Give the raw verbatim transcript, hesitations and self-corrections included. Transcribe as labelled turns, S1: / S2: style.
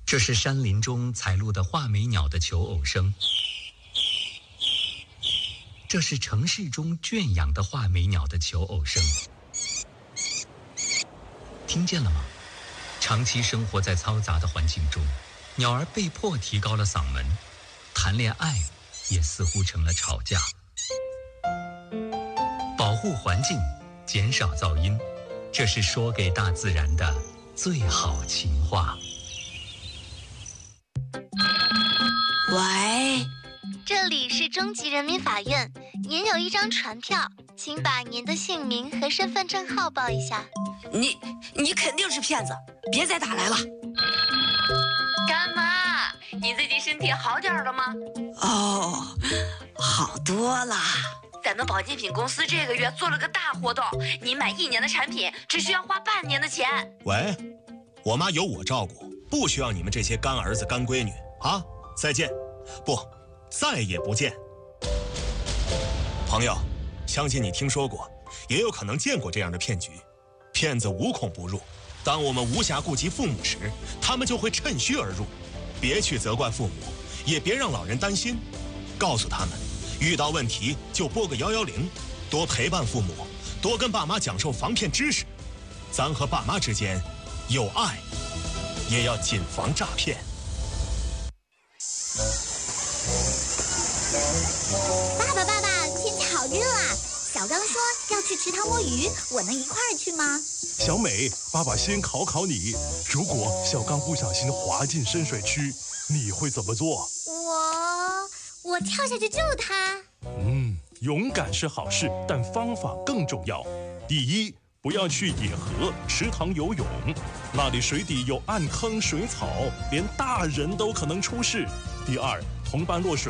S1: 这是山林中采录的画眉鸟的求偶声，这是城市中圈养的画眉鸟的求偶声。听见了吗？长期生活在嘈杂的环境中，鸟儿被迫提高了嗓门，谈恋爱也似乎成了吵架。保护环境，减少噪音，这是说给大自然的最好情话。
S2: 喂，
S3: 这里是中级人民法院，您有一张传票，请把您的姓名和身份证号报一下。
S2: 你你肯定是骗子，别再打来了。
S4: 干妈，你最近身体好点了吗？
S2: 哦，好多了。
S4: 咱们保健品公司这个月做了个大活动，你买一年的产品只需要花半年的钱。
S5: 喂，我妈有我照顾，不需要你们这些干儿子干闺女啊！再见，不，再也不见。朋友，相信你听说过，也有可能见过这样的骗局。骗子无孔不入，当我们无暇顾及父母时，他们就会趁虚而入。别去责怪父母，也别让老人担心，告诉他们，遇到问题就拨个幺幺零，多陪伴父母，多跟爸妈讲授防骗知识。咱和爸妈之间有爱，也要谨防诈骗。
S6: 爸爸爸爸，天气好热啊！小刚说要去池塘摸鱼，我能一块儿去吗？
S7: 小美，爸爸先考考你，如果小刚不小心滑进深水区，你会怎么做？
S6: 我我跳下去救他。
S7: 嗯，勇敢是好事，但方法更重要。第一，不要去野河、池塘游泳，那里水底有暗坑、水草，连大人都可能出事。第二，同伴落水